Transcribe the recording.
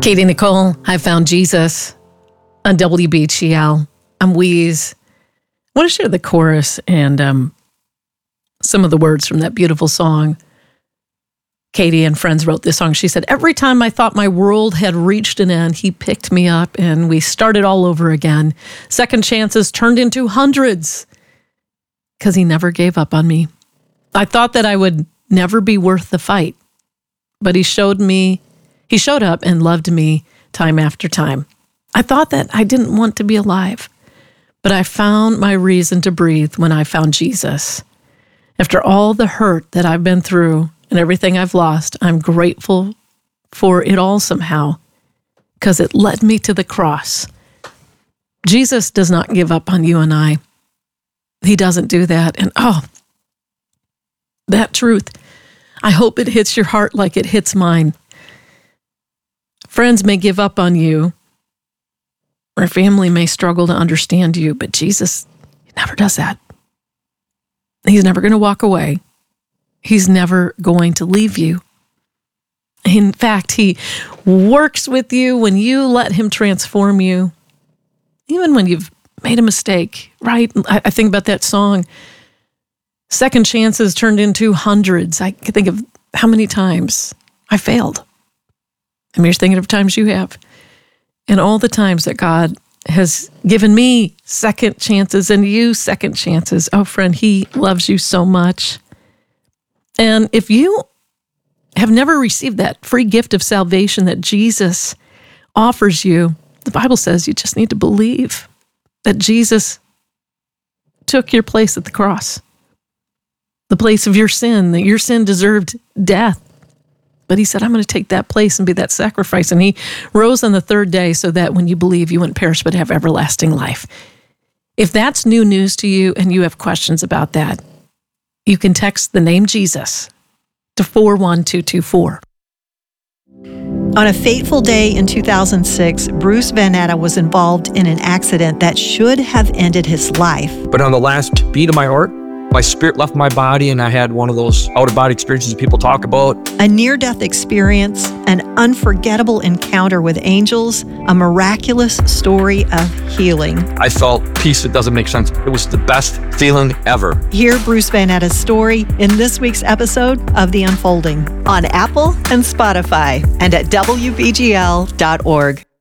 Katie Nicole, I found Jesus on WBGL. I'm Wheeze. I want to share the chorus and some of the words from that beautiful song. Katie and friends wrote this song. She said, every time I thought my world had reached an end, he picked me up and we started all over again. Second chances turned into hundreds because he never gave up on me. I thought that I would never be worth the fight, but he showed up and loved me time after time. I thought that I didn't want to be alive, but I found my reason to breathe when I found Jesus. After all the hurt that I've been through and everything I've lost, I'm grateful for it all somehow because it led me to the cross. Jesus does not give up on you and I. He doesn't do that. And that truth, I hope it hits your heart like it hits mine. Friends may give up on you, or family may struggle to understand you, but Jesus never does that. He's never going to walk away. He's never going to leave you. In fact, he works with you when you let him transform you, even when you've made a mistake, right? I think about that song, second chances turned into hundreds. I can think of how many times I failed. I'm just thinking of times you have. And all the times that God has given me second chances and you second chances. Oh, friend, he loves you so much. And if you have never received that free gift of salvation that Jesus offers you, the Bible says you just need to believe that Jesus took your place at the cross, the place of your sin, that your sin deserved death. But he said, I'm going to take that place and be that sacrifice. And he rose on the third day so that when you believe, you wouldn't perish but have everlasting life. If that's new news to you and you have questions about that, you can text the name Jesus to 41224. On a fateful day in 2006, Bruce Van Natta was involved in an accident that should have ended his life. But on the last beat of my heart, my spirit left my body and I had one of those out-of-body experiences people talk about. A near-death experience, an unforgettable encounter with angels, a miraculous story of healing. I felt peace that doesn't make sense. It was the best feeling ever. Hear Bruce Van Natta's story in this week's episode of The Unfolding on Apple and Spotify and at WBGL.org.